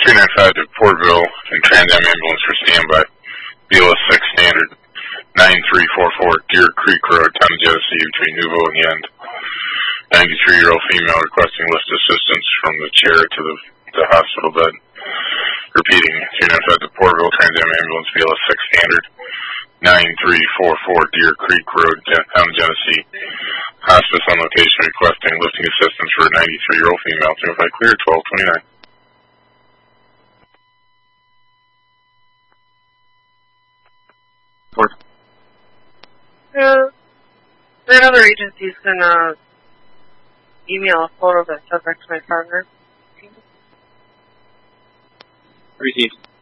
395 to Portville and Trans Am ambulance for standby. BLS 6 standard 9344 Deer Creek Road, Town of Genesee, between Nuvo and the end. 93-year-old female requesting lift assistance from the chair to the hospital bed. Repeating, 395 to Portville, Trans Am ambulance, BLS 6 standard 9344 Deer Creek Road, Town of Genesee. Hospice on location requesting lifting assistance for a 93-year-old female. 305 clear, 1229. There are other agencies can email a photo that subject to my partner. Received.